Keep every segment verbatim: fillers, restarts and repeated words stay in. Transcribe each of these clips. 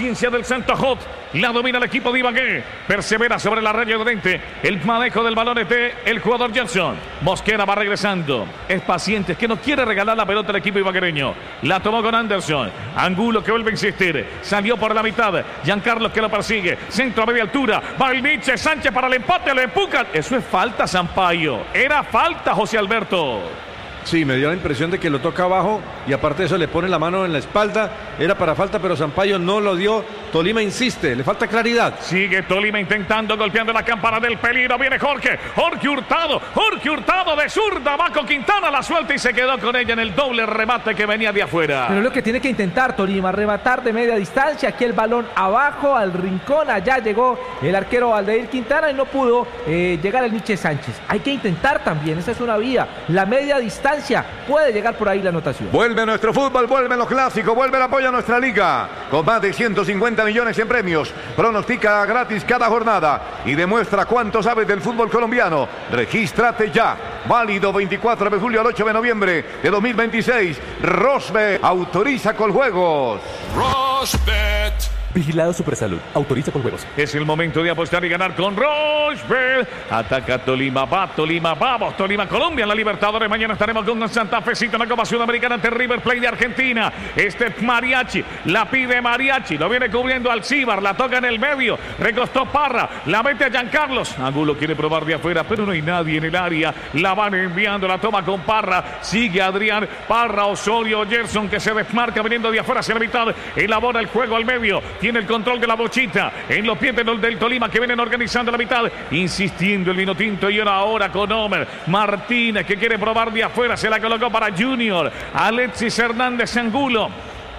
paciencia del Santa Hot. La domina el equipo de Ibagué. Persevera sobre la raya de frente. El manejo del balón es de el jugador Jackson. Mosquera va regresando. Es paciente, es que no quiere regalar la pelota al equipo ibaguereño. La tomó con Anderson. Angulo que vuelve a insistir. Salió por la mitad. Giancarlo que lo persigue. Centro a media altura. Va el Nietzsche Sánchez para el empate. Lo empujan. Eso es falta, Sampaio. Era falta, José Alberto. Sí, me dio la impresión de que lo toca abajo y aparte de eso le pone la mano en la espalda. Era para falta, pero Sampaio no lo dio. Tolima insiste, le falta claridad. Sigue Tolima intentando, golpeando la campana del peligro. Viene Jorge, Jorge Hurtado, Jorge Hurtado de zurda. Va con Quintana, la suelta y se quedó con ella en el doble remate que venía de afuera. Pero es lo que tiene que intentar Tolima, rematar de media distancia. Aquí el balón abajo al rincón. Allá llegó el arquero Aldeir Quintana y no pudo eh, llegar el Nietzsche Sánchez. Hay que intentar también, esa es una vía. La media distancia. Puede llegar por ahí la anotación. Vuelve nuestro fútbol, vuelve los clásicos, vuelve el apoyo a nuestra liga. Con más de ciento cincuenta millones en premios. Pronostica gratis cada jornada y demuestra cuánto sabes del fútbol colombiano. Regístrate ya. Válido veinticuatro de julio al ocho de noviembre de dos mil veintiséis. Rosbet autoriza con juegos. Rosbet. Vigilado Supersalud. Autoriza con juegos. Es el momento de apostar y ganar con Rosbet. Ataca Tolima, va Tolima, vamos Tolima, Colombia en la Libertadores. Mañana estaremos con Santa Fecito en la Copa Sudamericana ante River Plate de Argentina. Este es Mariachi, la pide Mariachi, lo viene cubriendo Alcibar, la toca en el medio, recostó Parra, la mete a Giancarlos. Angulo quiere probar de afuera, pero no hay nadie en el área. La van enviando, la toma con Parra, sigue Adrián, Parra, Osorio, Gerson que se desmarca viniendo de afuera hacia la mitad, elabora el juego al medio. Tiene el control de la bochita en los pies del, del Tolima que vienen organizando la mitad. Insistiendo el vino tinto y ahora, ahora con Homer Martínez que quiere probar de afuera. Se la colocó para Junior. Alexis Hernández Angulo.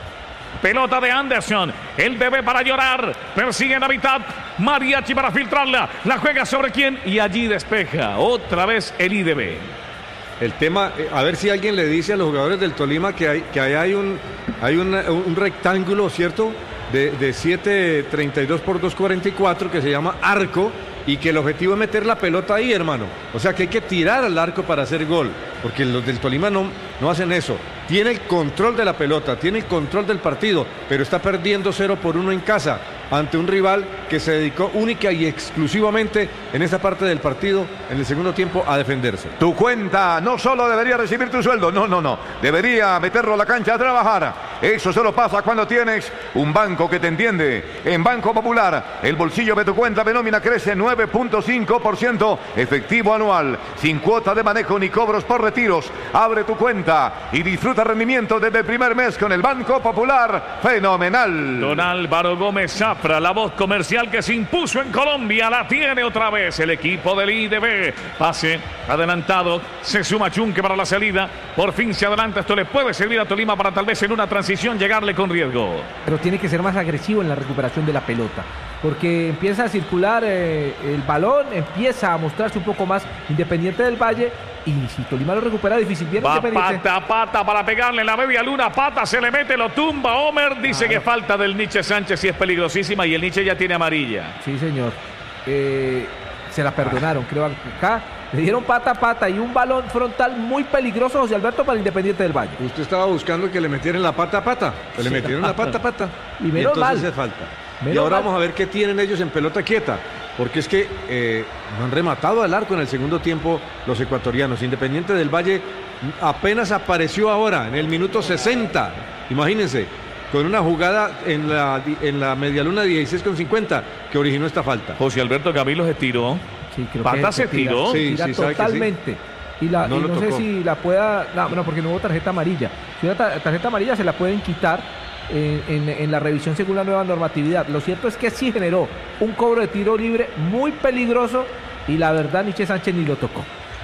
Pelota de Anderson. El bebé para llorar. Persigue en la mitad. Mariachi para filtrarla. La juega sobre quién y allí despeja. Otra vez el I D B. El tema, a ver si alguien le dice a los jugadores del Tolima que hay, que ahí hay un, hay un, un rectángulo, ¿cierto? De, de siete treinta y dos por dos cuarenta y cuatro que se llama arco y que el objetivo es meter la pelota ahí, hermano. O sea que hay que tirar al arco para hacer gol, porque los del Tolima no, no hacen eso. Tiene el control de la pelota, tiene el control del partido, pero está perdiendo cero por uno en casa ante un rival que se dedicó única y exclusivamente en esta parte del partido, en el segundo tiempo, a defenderse. Tu cuenta no solo debería recibir tu sueldo, no, no, no. Debería meterlo a la cancha a trabajar. Eso solo pasa cuando tienes un banco que te entiende. En Banco Popular, el bolsillo de tu cuenta de nómina crece nueve punto cinco por ciento efectivo anual, sin cuota de manejo ni cobros por retiros. Abre tu cuenta y disfruta rendimiento desde el primer mes con el Banco Popular. Fenomenal. Don Álvaro Gómez Zafra, la voz comercial que se impuso en Colombia, la tiene otra vez el equipo del I D B. Pase adelantado, se suma Chunque para la salida. Por fin se adelanta, esto le puede servir a Tolima para tal vez en una transición llegarle con riesgo. Pero tiene que ser más agresivo en la recuperación de la pelota, porque empieza a circular eh, el balón, empieza a mostrarse un poco más Independiente del Valle. Y si Tolima lo recupera difícil, bien va Independiente. pata a pata para pegarle en la media luna, pata se le mete, lo tumba Homer, dice ah, que falta del Nietzsche Sánchez y es peligrosísima y el Nietzsche ya tiene amarilla. Sí, señor. Eh, se la perdonaron, creo acá. Le dieron pata a pata y un balón frontal muy peligroso, José Alberto, para Independiente del Valle. Usted estaba buscando que le metieran la pata a pata. Que le metieron la pata a pata. Y menos y entonces mal. hace falta. Menos y ahora mal. vamos a ver qué tienen ellos en pelota quieta. Porque es que eh, no han rematado al arco en el segundo tiempo los ecuatorianos. Independiente del Valle apenas apareció ahora, en el minuto sesenta. Imagínense, con una jugada en la, en la medialuna dieciséis con cincuenta que originó esta falta. José Alberto Camilo se tiró. Sí, creo Pata que se tira, tiró. Sí, tira sí, sabe totalmente. Sí. Y, la, no, y no sé tocó. si la pueda... No, no, porque no hubo tarjeta amarilla. Si una ta tarjeta amarilla se la pueden quitar en, en, en la revisión según la nueva normatividad. Lo cierto es que sí generó un cobro de tiro libre muy peligroso y la verdad Nietzsche Sánchez ni lo tocó.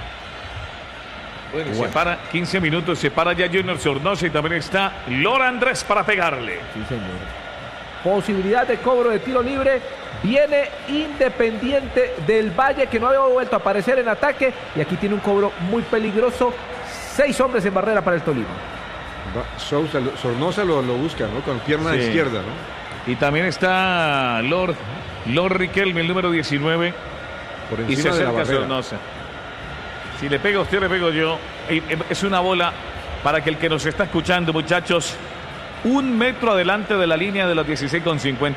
Bueno, bueno. Se para quince minutos, se para ya Junior Sornosa y también está Lora Andrés para pegarle. Sí, señor. Posibilidad de cobro de tiro libre. Viene Independiente del Valle, que no había vuelto a aparecer en ataque. Y aquí tiene un cobro muy peligroso. Seis hombres en barrera para el Tolima. Sousa, Sornosa lo, lo busca, ¿no? Con pierna sí. izquierda, ¿no? Y también está Lord, Lord Riquelme, el número diecinueve. Por encima y se de la acerca a Sornosa. Si le pega a usted, le pego yo. Es una bola para que el que nos está escuchando, muchachos, un metro adelante de la línea de los dieciséis con cincuenta.